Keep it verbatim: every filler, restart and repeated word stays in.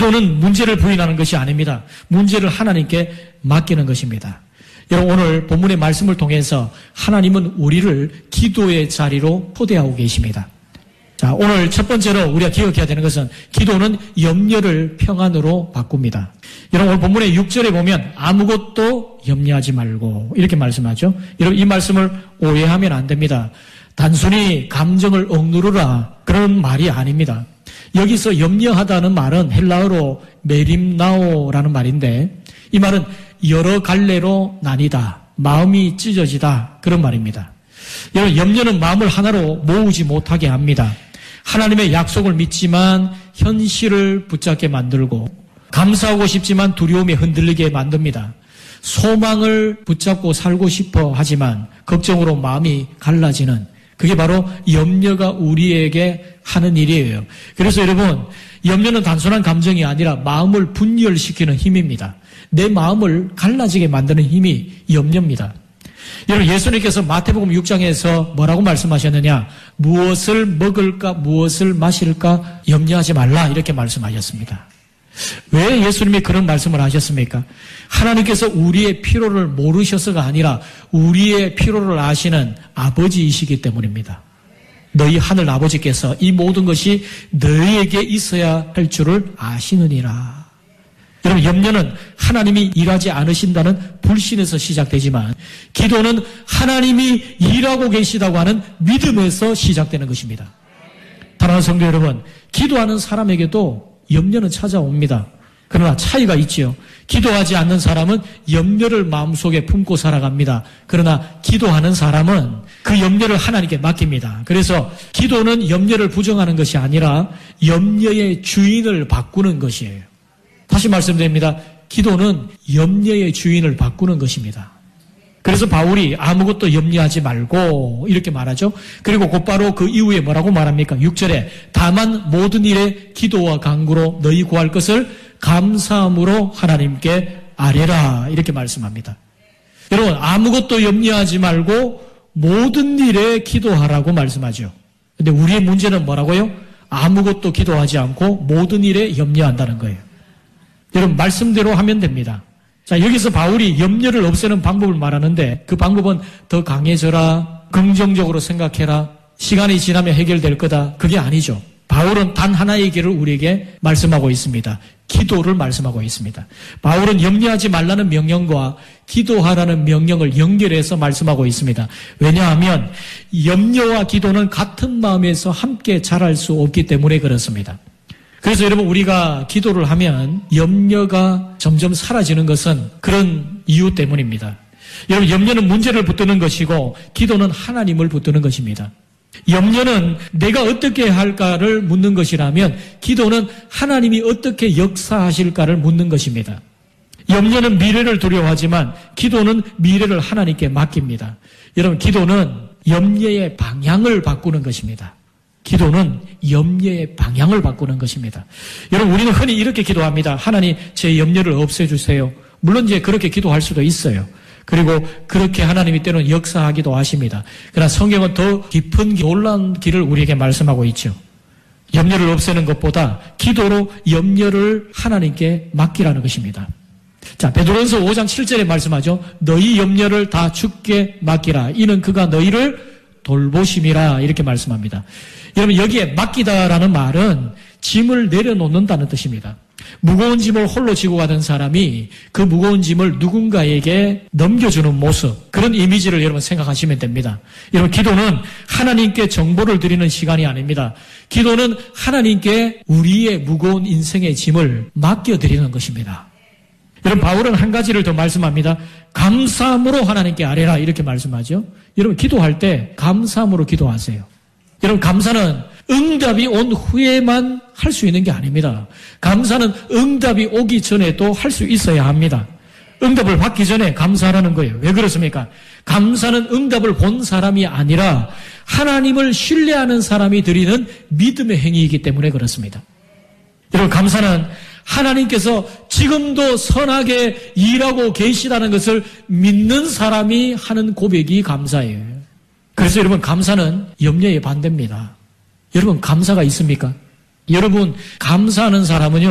기도는 문제를 부인하는 것이 아닙니다. 문제를 하나님께 맡기는 것입니다. 여러분, 오늘 본문의 말씀을 통해서 하나님은 우리를 기도의 자리로 초대하고 계십니다. 자, 오늘 첫 번째로 우리가 기억해야 되는 것은 기도는 염려를 평안으로 바꿉니다. 여러분, 오늘 본문의 육 절에 보면 아무것도 염려하지 말고 이렇게 말씀하죠. 여러분, 이 말씀을 오해하면 안 됩니다. 단순히 감정을 억누르라 그런 말이 아닙니다. 여기서 염려하다는 말은 헬라어로 메림나오라는 말인데 이 말은 여러 갈래로 나뉘다, 마음이 찢어지다 그런 말입니다. 여러분, 염려는 마음을 하나로 모으지 못하게 합니다. 하나님의 약속을 믿지만 현실을 붙잡게 만들고 감사하고 싶지만 두려움에 흔들리게 만듭니다. 소망을 붙잡고 살고 싶어 하지만 걱정으로 마음이 갈라지는 그게 바로 염려가 우리에게 하는 일이에요. 그래서 여러분, 염려는 단순한 감정이 아니라 마음을 분열시키는 힘입니다. 내 마음을 갈라지게 만드는 힘이 염려입니다. 여러분, 예수님께서 마태복음 육 장에서 뭐라고 말씀하셨느냐? 무엇을 먹을까, 무엇을 마실까 염려하지 말라 이렇게 말씀하셨습니다. 왜 예수님이 그런 말씀을 하셨습니까? 하나님께서 우리의 필요를 모르셔서가 아니라 우리의 필요를 아시는 아버지이시기 때문입니다. 너희 하늘 아버지께서 이 모든 것이 너희에게 있어야 할 줄을 아시느니라. 여러분, 염려는 하나님이 일하지 않으신다는 불신에서 시작되지만 기도는 하나님이 일하고 계시다고 하는 믿음에서 시작되는 것입니다. 사랑하는 성도 여러분, 기도하는 사람에게도 염려는 찾아옵니다. 그러나 차이가 있지요. 기도하지 않는 사람은 염려를 마음속에 품고 살아갑니다. 그러나 기도하는 사람은 그 염려를 하나님께 맡깁니다. 그래서 기도는 염려를 부정하는 것이 아니라 염려의 주인을 바꾸는 것이에요. 다시 말씀드립니다. 기도는 염려의 주인을 바꾸는 것입니다. 그래서 바울이 아무것도 염려하지 말고 이렇게 말하죠. 그리고 곧바로 그 이후에 뭐라고 말합니까? 육 절에 다만 모든 일에 기도와 간구로 너희 구할 것을 감사함으로 하나님께 아뢰라 이렇게 말씀합니다. 여러분, 아무것도 염려하지 말고 모든 일에 기도하라고 말씀하죠. 근데 우리의 문제는 뭐라고요? 아무것도 기도하지 않고 모든 일에 염려한다는 거예요. 여러분, 말씀대로 하면 됩니다. 자, 여기서 바울이 염려를 없애는 방법을 말하는데 그 방법은 더 강해져라, 긍정적으로 생각해라, 시간이 지나면 해결될 거다. 그게 아니죠. 바울은 단 하나의 길을 우리에게 말씀하고 있습니다. 기도를 말씀하고 있습니다. 바울은 염려하지 말라는 명령과 기도하라는 명령을 연결해서 말씀하고 있습니다. 왜냐하면 염려와 기도는 같은 마음에서 함께 자랄 수 없기 때문에 그렇습니다. 그래서 여러분, 우리가 기도를 하면 염려가 점점 사라지는 것은 그런 이유 때문입니다. 여러분, 염려는 문제를 붙드는 것이고 기도는 하나님을 붙드는 것입니다. 염려는 내가 어떻게 할까를 묻는 것이라면 기도는 하나님이 어떻게 역사하실까를 묻는 것입니다. 염려는 미래를 두려워하지만 기도는 미래를 하나님께 맡깁니다. 여러분, 기도는 염려의 방향을 바꾸는 것입니다. 기도는 염려의 방향을 바꾸는 것입니다. 여러분, 우리는 흔히 이렇게 기도합니다. 하나님, 제 염려를 없애주세요. 물론 이제 그렇게 기도할 수도 있어요. 그리고 그렇게 하나님이 때로는 역사하기도 하십니다. 그러나 성경은 더 깊은 놀라운 길을 우리에게 말씀하고 있죠. 염려를 없애는 것보다 기도로 염려를 하나님께 맡기라는 것입니다. 자, 베드로전서 오 장 칠 절에 말씀하죠. 너희 염려를 다 주께 맡기라. 이는 그가 너희를 돌보심이라. 이렇게 말씀합니다. 여러분, 여기에 맡기다라는 말은 짐을 내려놓는다는 뜻입니다. 무거운 짐을 홀로 지고 가던 사람이 그 무거운 짐을 누군가에게 넘겨주는 모습, 그런 이미지를 여러분 생각하시면 됩니다. 여러분, 기도는 하나님께 정보를 드리는 시간이 아닙니다. 기도는 하나님께 우리의 무거운 인생의 짐을 맡겨드리는 것입니다. 여러분, 바울은 한 가지를 더 말씀합니다. 감사함으로 하나님께 아뢰라 이렇게 말씀하죠. 여러분, 기도할 때 감사함으로 기도하세요. 여러분, 감사는 응답이 온 후에만 할 수 있는 게 아닙니다. 감사는 응답이 오기 전에도 할 수 있어야 합니다. 응답을 받기 전에 감사하라는 거예요. 왜 그렇습니까? 감사는 응답을 본 사람이 아니라 하나님을 신뢰하는 사람이 드리는 믿음의 행위이기 때문에 그렇습니다. 여러분, 감사는 하나님께서 지금도 선하게 일하고 계시다는 것을 믿는 사람이 하는 고백이 감사예요. 그래서 여러분, 감사는 염려의 반대입니다. 여러분, 감사가 있습니까? 여러분, 감사하는 사람은요,